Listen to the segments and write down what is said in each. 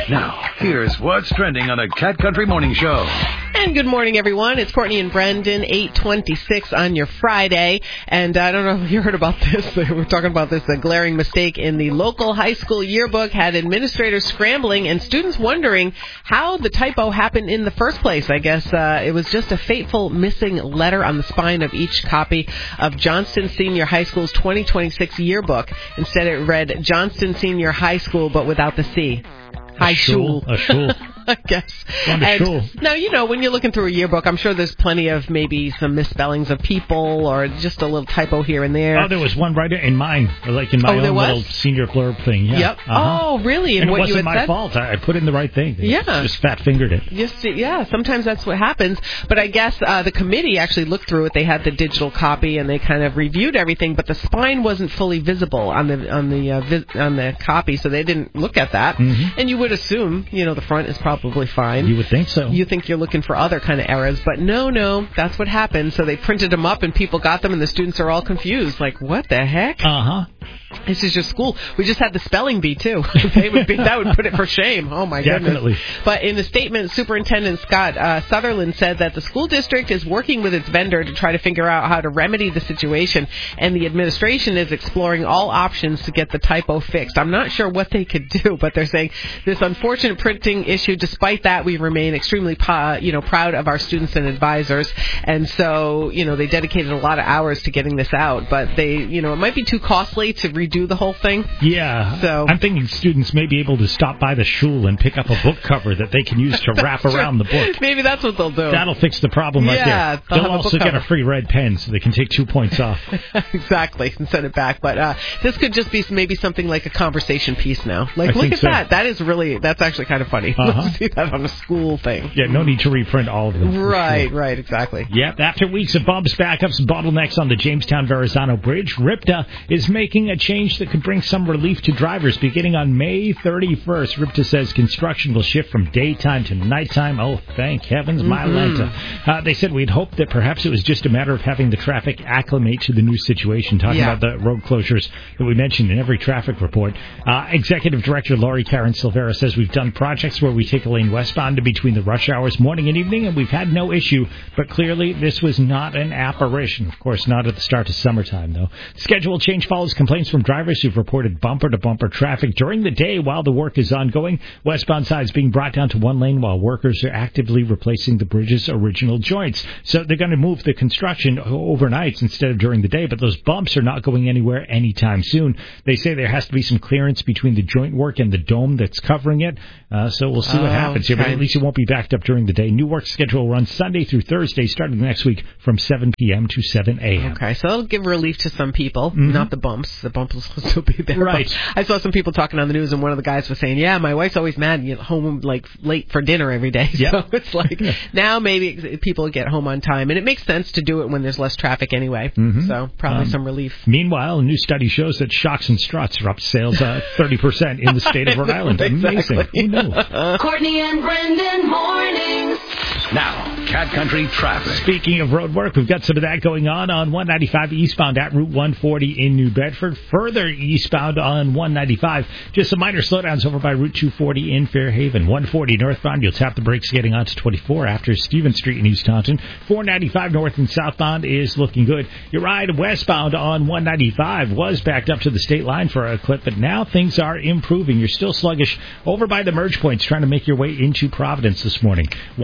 Now, here's what's trending on the Cat Country Morning Show. And good morning, everyone. It's Courtney and Brendan, 8:26 on your Friday. And I don't know if you heard about this. We're talking about this. A glaring mistake in the local high school yearbook had administrators scrambling and students wondering how the typo happened in the first place. I guess it was just a fateful missing letter on the spine of each copy of Johnston Senior High School's 2026 yearbook. Instead, it read Johnston Senior High School, but without the C. High school. A shul. I guess. Now, you know, when you're looking through a yearbook, I'm sure there's plenty of maybe some misspellings of people or just a little typo here and there. Oh, there was one right in mine, like in my own little senior blurb thing. Yeah. Yep. Oh, really? And what it wasn't my fault. I put in the right thing. Yeah. Just fat-fingered it. Yeah, sometimes that's what happens. But I guess the committee actually looked through it. They had the digital copy, and they kind of reviewed everything, but the spine wasn't fully visible on the copy, so they didn't look at that. Mm-hmm. And you would assume, you know, the front is probably fine. You would think so. You think you're looking for other kind of errors, but no, that's what happened. So they printed them up, and people got them, and the students are all confused. Like, what the heck? This is your school. We just had the spelling bee, too. That would put it for shame. Oh, my Definitely. goodness. But in a statement, Superintendent Scott Sutherland said that the school district is working with its vendor to try to figure out how to remedy the situation, and the administration is exploring all options to get the typo fixed. I'm not sure what they could do, but they're saying this unfortunate printing issue, despite that, we remain extremely proud of our students and advisors. And so, you know, they dedicated a lot of hours to getting this out, but it might be too costly to redo the whole thing. Yeah. So I'm thinking students may be able to stop by the shul and pick up a book cover that they can use to wrap around the book. Maybe that's what they'll do. That'll fix the problem right there. They'll also get a free red pen so they can take 2 points off. Exactly, and send it back. But this could just be maybe something like a conversation piece now. Like, look at that. That's actually kind of funny. Let's see that on a school thing. Yeah, no need to reprint all of them. Right, exactly. Yep, after weeks of bumps, backups, and bottlenecks on the Jamestown-Verrazano Bridge, RIPTA is making a change that could bring some relief to drivers beginning on May 31st. RIPTA says construction will shift from daytime to nighttime. Oh, thank heavens, my Lanta. They said we'd hoped that perhaps it was just a matter of having the traffic acclimate to the new situation, talking about the road closures that we mentioned in every traffic report. Executive Director Laurie Karen Silvera says we've done projects where we take a lane westbound to between the rush hours morning and evening, and we've had no issue, but clearly this was not an apparition. Of course, not at the start of summertime, though. Schedule change follows complaints from drivers who've reported bumper-to-bumper traffic during the day while the work is ongoing. Westbound sides being brought down to one lane while workers are actively replacing the bridge's original joints. So they're going to move the construction overnight instead of during the day, but those bumps are not going anywhere anytime soon. They say there has to be some clearance between the joint work and the dome that's covering it, so we'll see what happens here, but at least it won't be backed up during the day. New work schedule will run Sunday through Thursday, starting next week from 7 p.m. to 7 a.m. Okay, so it'll give relief to some people, not the bumps. The bumps will still be there. Right. I saw some people talking on the news, and one of the guys was saying, my wife's always mad, home like late for dinner every day. Yep. So it's like, now maybe people get home on time, and it makes sense to do it when there's less traffic anyway. So probably some relief. Meanwhile, a new study shows that shocks and struts are up sales 30% in the state of Rhode Island. Amazing. Who knew? Courtney and Brendan mornings. Now, Cat Country traffic. Speaking of road work, we've got some of that going on 195 eastbound at Route 140 in New Bedford. Further eastbound on 195, just some minor slowdowns over by Route 240 in Fairhaven. 140 northbound, you'll tap the brakes getting onto 24 after Stevens Street in East Taunton. 495 north and southbound is looking good. Your ride westbound on 195 was backed up to the state line for a clip, but now things are improving. You're still sluggish over by the merge points trying to make your way into Providence this morning.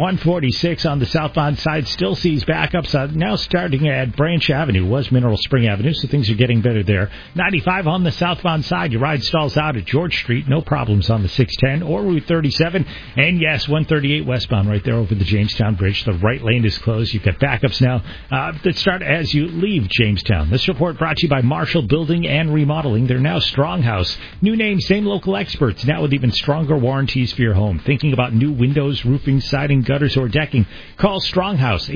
146 on the southbound side still sees backups. Now starting at Branch Avenue was Mineral Spring Avenue, so things are getting better there. 95 on the southbound side. Your ride stalls out at George Street. No problems on the 610 or Route 37. And yes, 138 westbound right there over the Jamestown Bridge. The right lane is closed. You've got backups now that start as you leave Jamestown. This report brought to you by Marshall Building and Remodeling. They're now Stronghouse. New name, same local experts, now with even stronger warranties for your home. Thinking about new windows, roofing, siding, gutters, or decking? Call Stronghouse,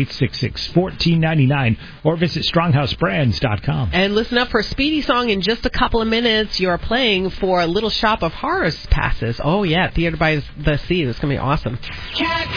800-866-1499, or visit StronghouseBrands.com. And listen up for a Speedy song in just a couple of minutes. You're playing for Little Shop of Horrors passes. Oh, yeah, Theater by the Sea. It's going to be awesome. Cat